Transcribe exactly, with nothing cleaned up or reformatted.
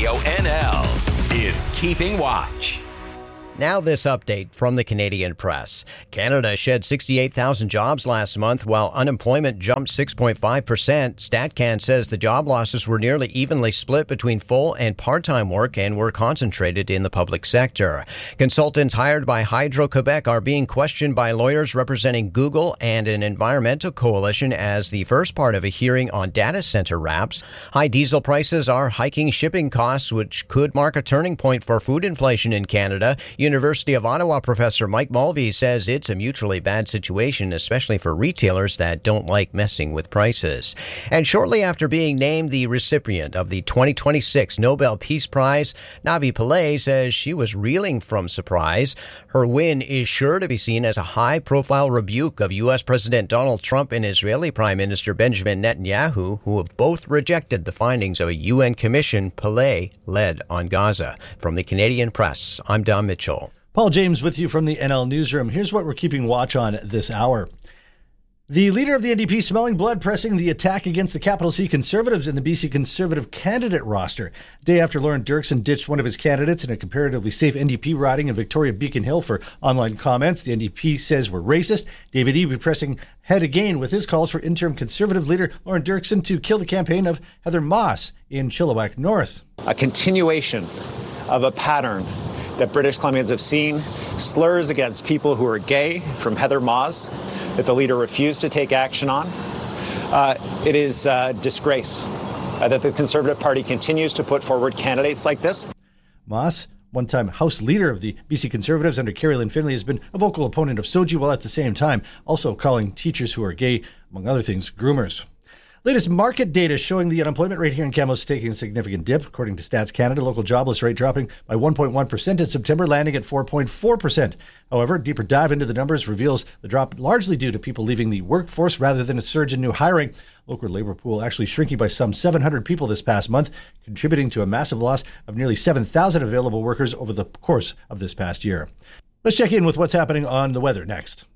Radio N L is Keeping Watch. Now this update from the Canadian Press. Canada shed sixty-eight thousand jobs last month, while unemployment jumped six point five percent. StatCan says the job losses were nearly evenly split between full and part-time work and were concentrated in the public sector. Consultants hired by Hydro-Quebec are being questioned by lawyers representing Google and an environmental coalition as the first part of a hearing on data center wraps. High diesel prices are hiking shipping costs, which could mark a turning point for food inflation in Canada. University of Ottawa professor Mike Mulvey says it's a mutually bad situation, especially for retailers that don't like messing with prices. And shortly after being named the recipient of the twenty twenty-six Nobel Peace Prize, Navi Pillay says she was reeling from surprise. Her win is sure to be seen as a high-profile rebuke of U S. President Donald Trump and Israeli Prime Minister Benjamin Netanyahu, who have both rejected the findings of a U N commission Pillay led on Gaza. From the Canadian Press, I'm Don Mitchell. Paul James with you from the N L Newsroom. Here's what we're keeping watch on this hour. The leader of the N D P smelling blood, pressing the attack against the Capital C Conservatives in the B C Conservative candidate roster. Day after Lauren Dirksen ditched one of his candidates in a comparatively safe N D P riding in Victoria Beacon Hill for online comments the N D P says were racist, David Eby pressing ahead again with his calls for interim Conservative leader Lauren Dirksen to kill the campaign of Heather Moss in Chilliwack North. A continuation of a pattern that British Columbians have seen, slurs against people who are gay from Heather Moss that the leader refused to take action on. Uh, it is a disgrace uh, that the Conservative Party continues to put forward candidates like this. Moss, one-time House Leader of the B C Conservatives under Carrie Lynn Finlay, has been a vocal opponent of Soji, while at the same time also calling teachers who are gay, among other things, groomers. Latest market data showing the unemployment rate here in Kamloops taking a significant dip. According to Stats Canada, local jobless rate dropping by one point one percent in September, landing at four point four percent. However, a deeper dive into the numbers reveals the drop largely due to people leaving the workforce rather than a surge in new hiring. Local labor pool actually shrinking by some seven hundred people this past month, contributing to a massive loss of nearly seven thousand available workers over the course of this past year. Let's check in with what's happening on the weather next.